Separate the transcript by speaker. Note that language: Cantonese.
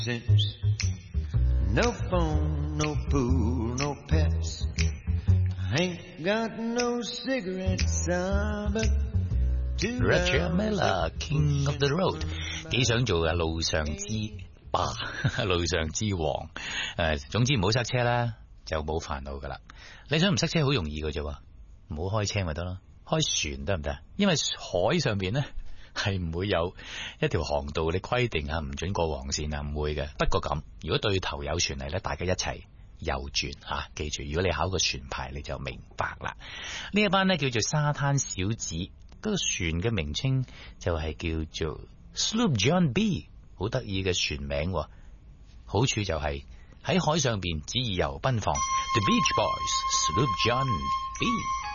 Speaker 1: No phone, no pool, no pets. Ain't got no cigarettes, but
Speaker 2: Roger Miller, King of the Road， 幾想做嘅路上之霸，路上之王。總之唔好塞車啦，就冇煩惱噶啦。你想唔塞車好容易嘅啫，唔好開車咪得咯。開船得唔得？因為海上邊呢係唔會有一條航道你規定啊，唔准過黃線啊，唔會嘅。不過咁，如果對頭有船嚟咧，大家一齊右轉吓，記住，如果你考個船牌，你就明白啦。呢一班呢叫做沙灘小子，嗰個船嘅名稱就係叫做 Sloop John B， 好得意嘅船名。好處就係喺海上邊恣意遊奔放 ，The Beach Boys Sloop John B。